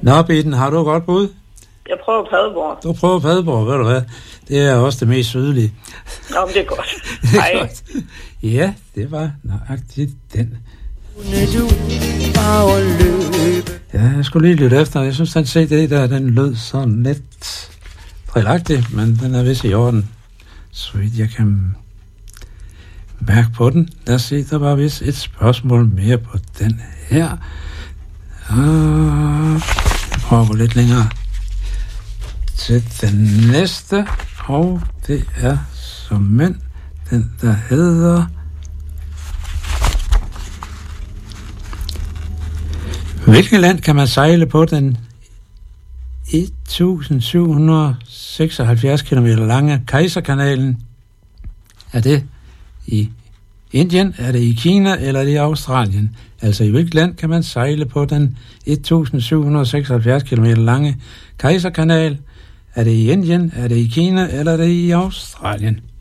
Nå, Bitten, har du et godt bud? Jeg prøver Padborg. Du prøver Padborg, ved du hvad? Det er også det mest sydlige. Nå, men det er godt. Det er Hej. godt. Ja, det var nøjagtigt den. Ja, jeg skulle lige lytte efter. Jeg synes, den CD der, den lød sådan lidt drillagtig, men den er vist i orden. Så vidt jeg kan mærke på den. Lad os se, der var vist et spørgsmål mere på den her. Jeg prøver at gå lidt længere til den næste, og det er såmænd den, der hedder... Hvilket land kan man sejle på den 1776 km lange Kejserkanalen? Er det i Indien, er det i Kina, eller er det i Australien? Altså i hvilket land kan man sejle på den 1776 km lange Kejserkanal? Er det i Indien, er det i Kina, eller er det i Australien?